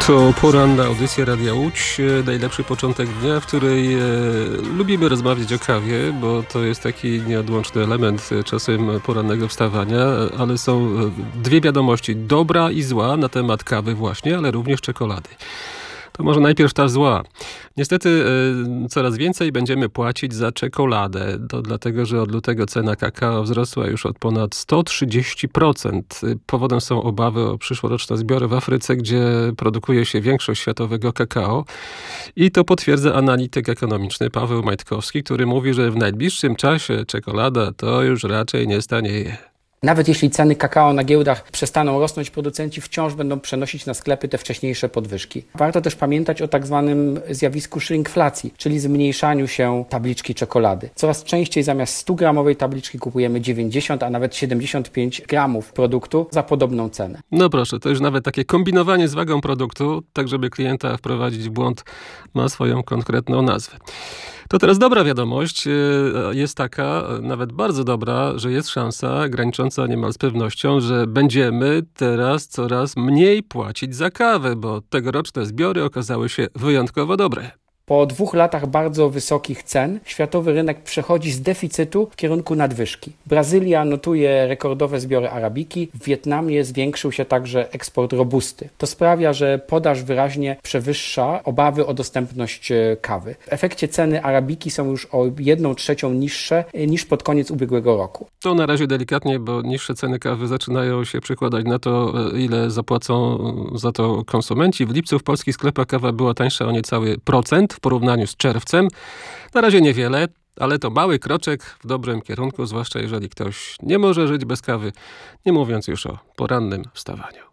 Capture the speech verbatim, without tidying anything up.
To poranna audycja Radia Łódź, najlepszy początek dnia, w której e, lubimy rozmawiać o kawie, bo to jest taki nieodłączny element czasem porannego wstawania, ale są dwie wiadomości, dobra i zła na temat kawy właśnie, ale również czekolady. To może najpierw ta zła. Niestety y, coraz więcej będziemy płacić za czekoladę. To dlatego, że od lutego cena kakao wzrosła już od ponad sto trzydzieści procent. Powodem są obawy o przyszłoroczne zbiory w Afryce, gdzie produkuje się większość światowego kakao. I to potwierdza analityk ekonomiczny Paweł Majtkowski, który mówi, że w najbliższym czasie czekolada to już raczej nie stanieje. Nawet jeśli ceny kakao na giełdach przestaną rosnąć, producenci wciąż będą przenosić na sklepy te wcześniejsze podwyżki. Warto też pamiętać o tak zwanym zjawisku shrinkflacji, czyli zmniejszaniu się tabliczki czekolady. Coraz częściej zamiast stu gramowej tabliczki kupujemy dziewięćdziesiąt, a nawet siedemdziesiąt pięć gramów produktu za podobną cenę. No proszę, to już nawet takie kombinowanie z wagą produktu, tak żeby klienta wprowadzić w błąd, ma swoją konkretną nazwę. To teraz dobra wiadomość jest taka, nawet bardzo dobra, że jest szansa granicząca niemal z pewnością, że będziemy teraz coraz mniej płacić za kawę, bo tegoroczne zbiory okazały się wyjątkowo dobre. Po dwóch latach bardzo wysokich cen światowy rynek przechodzi z deficytu w kierunku nadwyżki. Brazylia notuje rekordowe zbiory arabiki, w Wietnamie zwiększył się także eksport robusty. To sprawia, że podaż wyraźnie przewyższa obawy o dostępność kawy. W efekcie ceny arabiki są już o jedną trzecią niższe niż pod koniec ubiegłego roku. To na razie delikatnie, bo niższe ceny kawy zaczynają się przekładać na to, ile zapłacą za to konsumenci. W lipcu w polskich sklepach kawa była tańsza o niecały procent w porównaniu z czerwcem. Na razie niewiele, ale to mały kroczek w dobrym kierunku, zwłaszcza jeżeli ktoś nie może żyć bez kawy, nie mówiąc już o porannym wstawaniu.